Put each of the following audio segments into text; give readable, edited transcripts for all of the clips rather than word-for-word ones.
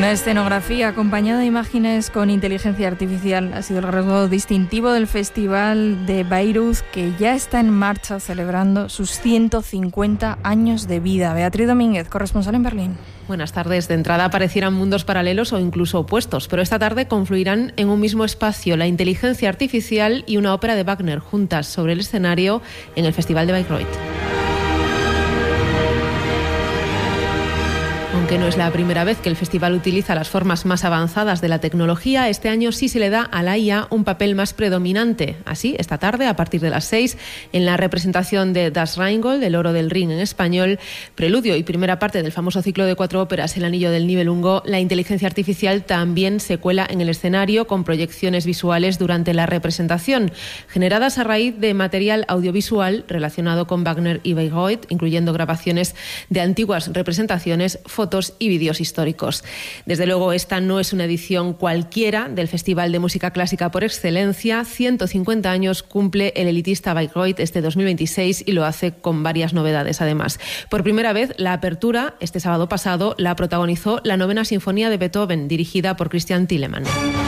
La escenografía acompañada de imágenes con inteligencia artificial ha sido el rasgo distintivo del Festival de Bayreuth, que ya está en marcha celebrando sus 150 años de vida. Beatriz Domínguez, corresponsal en Berlín. Buenas tardes. De entrada parecieran mundos paralelos o incluso opuestos, pero esta tarde confluirán en un mismo espacio la inteligencia artificial y una ópera de Wagner juntas sobre el escenario en el Festival de Bayreuth. Aunque no es la primera vez que el festival utiliza las formas más avanzadas de la tecnología, este año sí se le da a la IA un papel más predominante. Así, esta tarde, a partir de las 6, en la representación de Das Rheingold, El oro del Rin en español, preludio y primera parte del famoso ciclo de 4 óperas El anillo del Nibelungo, la inteligencia artificial también se cuela en el escenario con proyecciones visuales durante la representación, generadas a raíz de material audiovisual relacionado con Wagner y Bayreuth, incluyendo grabaciones de antiguas representaciones, fotos y vídeos históricos. Desde luego, esta no es una edición cualquiera del Festival de Música Clásica por excelencia. 150 años cumple el elitista Bayreuth este 2026 y lo hace con varias novedades, además. Por primera vez, la apertura, este sábado pasado, la protagonizó la 9ª Sinfonía de Beethoven, dirigida por Christian Thielemann.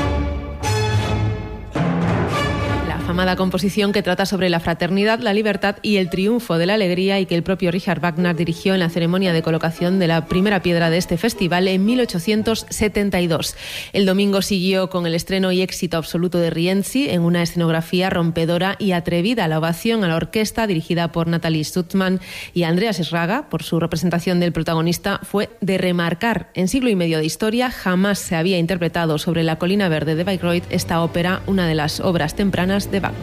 Amada composición que trata sobre la fraternidad, la libertad y el triunfo de la alegría, y que el propio Richard Wagner dirigió en la ceremonia de colocación de la primera piedra de este festival en 1872. El domingo siguió con el estreno y éxito absoluto de Rienzi en una escenografía rompedora y atrevida. La ovación a la orquesta, dirigida por Nathalie Stutzmann y Andreas Schraga, por su representación del protagonista, fue de remarcar. En siglo y medio de historia jamás se había interpretado sobre la colina verde de Bayreuth esta ópera, una de las obras tempranas de Wagner.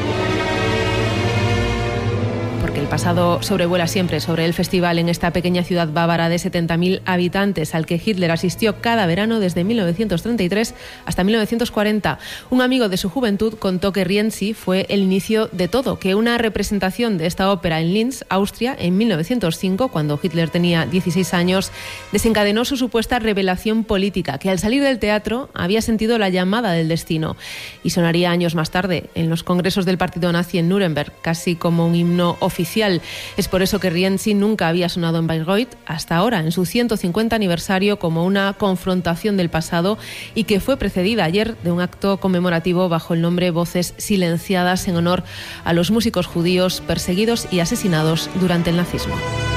Porque el pasado sobrevuela siempre sobre el festival en esta pequeña ciudad bávara de 70.000 habitantes al que Hitler asistió cada verano desde 1933 hasta 1940. Un amigo de su juventud contó que Rienzi fue el inicio de todo, que una representación de esta ópera en Linz, Austria, en 1905, cuando Hitler tenía 16 años, desencadenó su supuesta revelación política, que al salir del teatro había sentido la llamada del destino, y sonaría años más tarde en los congresos del partido nazi en Nuremberg, casi como un himno oficial. Es por eso que Rienzi nunca había sonado en Bayreuth hasta ahora, en su 150 aniversario, como una confrontación del pasado, y que fue precedida ayer de un acto conmemorativo bajo el nombre Voces Silenciadas, en honor a los músicos judíos perseguidos y asesinados durante el nazismo.